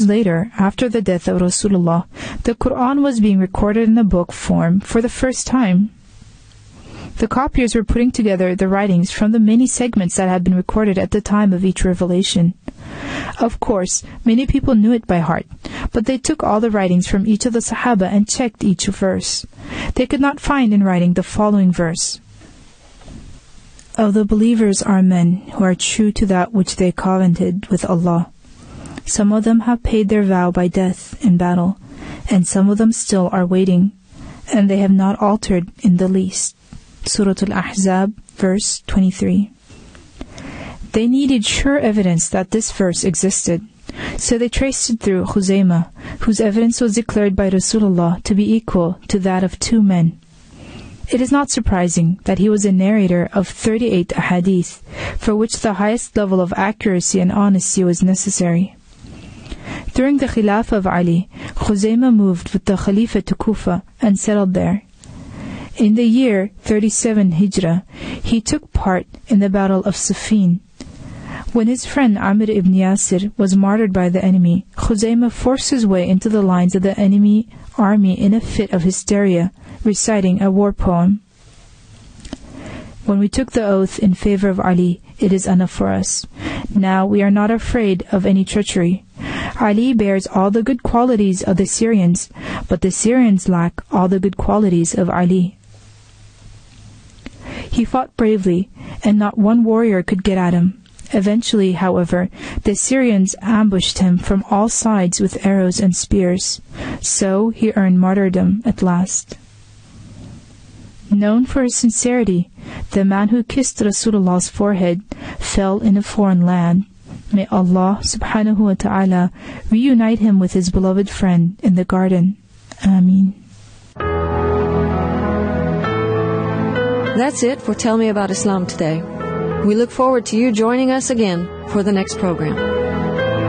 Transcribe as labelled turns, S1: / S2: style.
S1: later, after the death of Rasulullah, the Quran was being recorded in a book form for the first time. The copiers were putting together the writings from the many segments that had been recorded at the time of each revelation. Of course, many people knew it by heart, but they took all the writings from each of the Sahaba and checked each verse. They could not find in writing the following verse: "Of the believers are men who are true to that which they covenanted with Allah. Some of them have paid their vow by death in battle, and some of them still are waiting, and they have not altered in the least." Surah Al-Ahzab, verse 23. They needed sure evidence that this verse existed, so they traced it through Khuzaymah, whose evidence was declared by Rasulullah to be equal to that of 2 men. It is not surprising that he was a narrator of 38 ahadith, for which the highest level of accuracy and honesty was necessary. During the Khilafah of Ali, Khuzaymah moved with the Khalifa to Kufa and settled there. In the year 37 Hijrah, he took part in the Battle of Siffin. When his friend Amr ibn Yasir was martyred by the enemy, Khuzaymah forced his way into the lines of the enemy army in a fit of hysteria, reciting a war poem. "When we took the oath in favor of Ali, it is enough for us. Now we are not afraid of any treachery. Ali bears all the good qualities of the Syrians, but the Syrians lack all the good qualities of Ali." He fought bravely, and not one warrior could get at him. Eventually, however, the Syrians ambushed him from all sides with arrows and spears. So he earned martyrdom at last. Known for his sincerity, the man who kissed Rasulullah's forehead fell in a foreign land. May Allah subhanahu wa ta'ala reunite him with his beloved friend in the garden. Ameen.
S2: That's it for Tell Me About Islam today. We look forward to you joining us again for the next program.